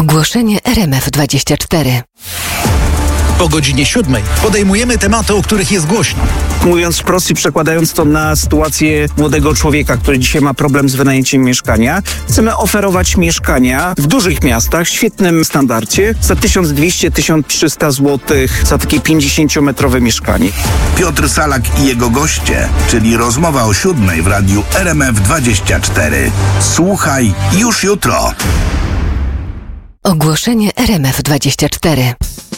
Ogłoszenie RMF24. Po godzinie 7 podejmujemy tematy, o których jest głośno. Mówiąc wprost i przekładając to na sytuację młodego człowieka, który dzisiaj ma problem z wynajęciem mieszkania, chcemy oferować mieszkania w dużych miastach, w świetnym standardzie, za 1200-1300 zł za takie 50-metrowe mieszkanie. Piotr Salak i jego goście, czyli rozmowa o 7 w radiu RMF24. Słuchaj już jutro. Ogłoszenie RMF24.